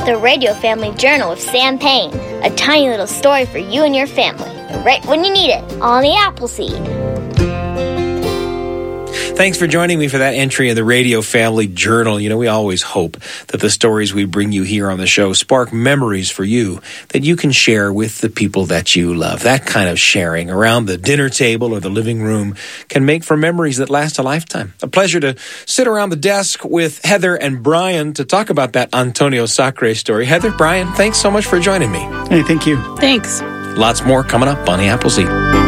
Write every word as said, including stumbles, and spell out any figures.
The Radio Family Journal with Sam Payne. A tiny little story for you and your family. Right when you need it, on the Appleseed. Thanks for joining me for that entry in the Radio Family Journal. You know, we always hope that the stories we bring you here on the show spark memories for you that you can share with the people that you love. That kind of sharing around the dinner table or the living room can make for memories that last a lifetime. A pleasure to sit around the desk with Heather and Brian to talk about that Antonio Sacre story. Heather, Brian, thanks so much for joining me. Hey, thank you. Thanks. Lots more coming up on the Appleseed.